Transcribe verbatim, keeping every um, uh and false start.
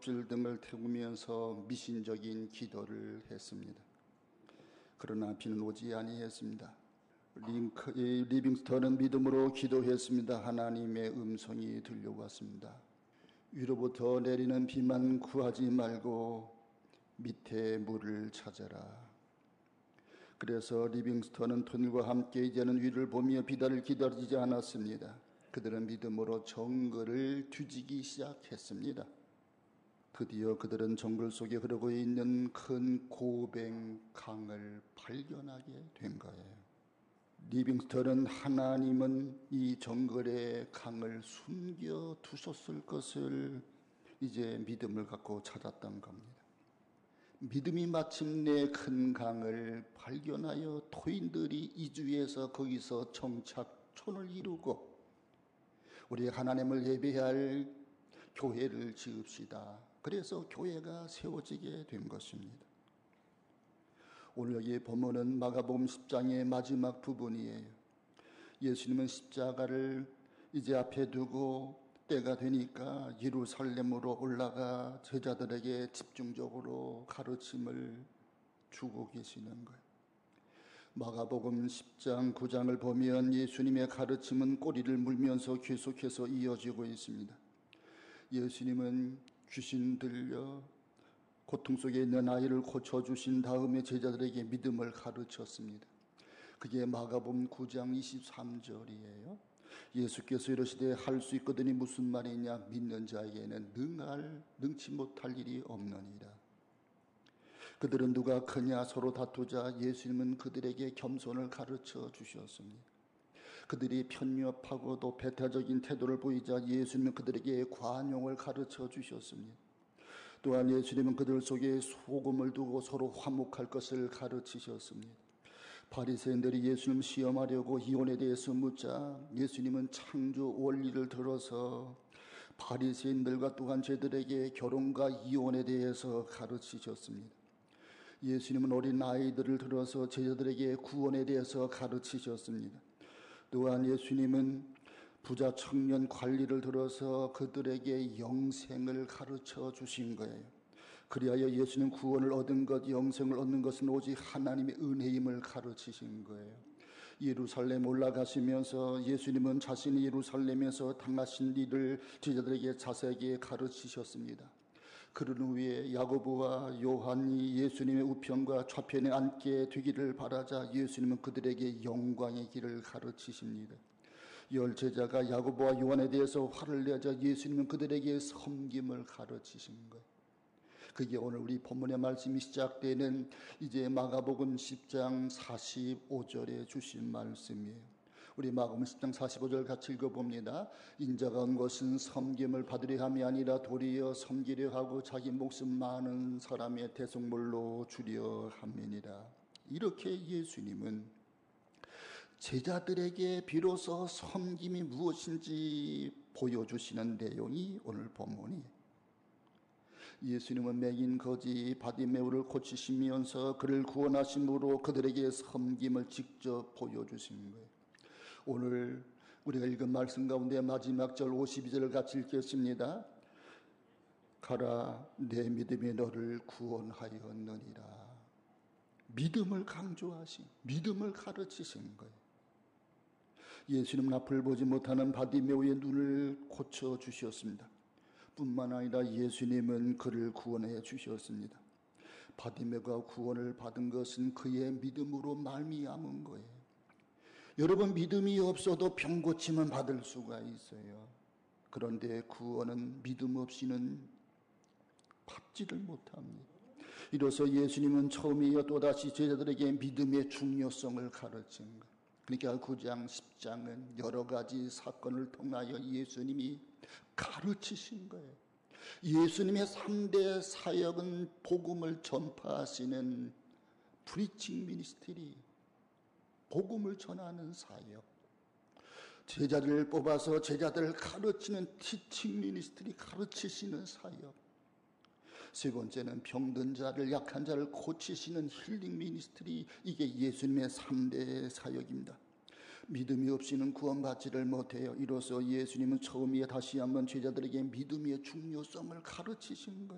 껍질 등을 태우면서 미신적인 기도를 했습니다. 그러나 비는 오지 아니했습니다. 링크, 리빙스턴은 믿음으로 기도했습니다. 하나님의 음성이 들려왔습니다. 위로부터 내리는 비만 구하지 말고 밑에 물을 찾아라. 그래서 리빙스턴은 톤과 함께 이제는 위를 보며 비단을 기다리지 않았습니다. 그들은 믿음으로 정글을 뒤지기 시작했습니다. 드디어 그들은 정글 속에 흐르고 있는 큰 고뱅 강을 발견하게 된 거예요. 리빙스턴은 하나님은 이 정글의 강을 숨겨 두셨을 것을 이제 믿음을 갖고 찾았던 겁니다. 믿음이 마침내 큰 강을 발견하여 토인들이 이주해서 거기서 정착촌을 이루고 우리 하나님을 예배할 교회를 지읍시다. 그래서 교회가 세워지게 된 것입니다. 오늘 여기 본문은 마가복음 십 장의 마지막 부분이에요. 예수님은 십자가를 이제 앞에 두고 때가 되니까 예루살렘으로 올라가 제자들에게 집중적으로 가르침을 주고 계시는 거예요. 마가복음 십 장, 구 장을 보면 예수님의 가르침은 꼬리를 물면서 계속해서 이어지고 있습니다. 예수님은 귀신 들려 고통 속에 있는 아이를 고쳐주신 다음에 제자들에게 믿음을 가르쳤습니다. 그게 마가복음 구 장 이십삼 절이에요. 예수께서 이르시되 할 수 있거든이 무슨 말이냐, 믿는 자에게는 능할 능치 못할 일이 없느니라. 그들은 누가 크냐 서로 다투자 예수님은 그들에게 겸손을 가르쳐 주셨습니다. 그들이 편협하고도 배타적인 태도를 보이자 예수님은 그들에게 관용을 가르쳐 주셨습니다. 또한 예수님은 그들 속에 소금을 두고 서로 화목할 것을 가르치셨습니다. 바리새인들이 예수님 시험하려고 이혼에 대해서 묻자 예수님은 창조 원리를 들어서 바리새인들과 또한 저들에게 결혼과 이혼에 대해서 가르치셨습니다. 예수님은 어린 아이들을 들어서 제자들에게 구원에 대해서 가르치셨습니다. 또한 예수님은 부자 청년 관리를 들어서 그들에게 영생을 가르쳐 주신 거예요. 그리하여 예수님 구원을 얻은 것, 영생을 얻는 것은 오직 하나님의 은혜임을 가르치신 거예요. 예루살렘 올라가시면서 예수님은 자신이 예루살렘에서 당하신 일을 제자들에게 자세하게 가르치셨습니다. 그런 후에 야고보와 요한이 예수님의 우편과 좌편에 앉게 되기를 바라자 예수님은 그들에게 영광의 길을 가르치십니다. 열 제자가 야고보와 요한에 대해서 화를 내자 예수님은 그들에게 섬김을 가르치신 거예요. 그게 오늘 우리 본문의 말씀이 시작되는 이제 마가복음 십 장 사십오 절에 주신 말씀이에요. 우리 마가복음 십 장 사십오 절 같이 읽어봅니다. 인자가 온 것은 섬김을 받으려 함이 아니라 도리어 섬기려 하고 자기 목숨 많은 사람의 대속물로 주려 함이니라. 이렇게 예수님은 제자들에게 비로소 섬김이 무엇인지 보여주시는 내용이 오늘 본문이에요. 예수님은 맹인 거지 바디메오를 고치시면서 그를 구원하심으로 그들에게 섬김을 직접 보여주신 거예요. 오늘 우리가 읽은 말씀 가운데 마지막 절 오십이 절을 같이 읽겠습니다. 가라 내 믿음이 너를 구원하였느니라. 믿음을 강조하신, 믿음을 가르치신 거예요. 예수님은 앞을 보지 못하는 바디메오의 눈을 고쳐주셨습니다. 뿐만 아니라 예수님은 그를 구원해 주셨습니다. 바디메오가 구원을 받은 것은 그의 믿음으로 말미암은 거예요. 여러분 믿음이 없어도 병 고침은 받을 수가 있어요. 그런데 구원은 믿음 없이는 받지를 못합니다. 이로써 예수님은 처음이어 또다시 제자들에게 믿음의 중요성을 가르친 거예요. 그러니까 구 장 십 장은 여러 가지 사건을 통하여 예수님이 가르치신 거예요. 예수님의 삼 대 사역은 복음을 전파하시는 프리칭 미니스트리, 복음을 전하는 사역, 제자들을 뽑아서 제자들을 가르치는 티칭 미니스트리, 가르치시는 사역, 세 번째는 병든 자를, 약한 자를 고치시는 힐링 미니스트리, 이게 예수님의 삼 대 사역입니다. 믿음이 없이는 구원받지를 못해요. 이로써 예수님은 처음이에 다시 한번 제자들에게 믿음의 중요성을 가르치신 거예요.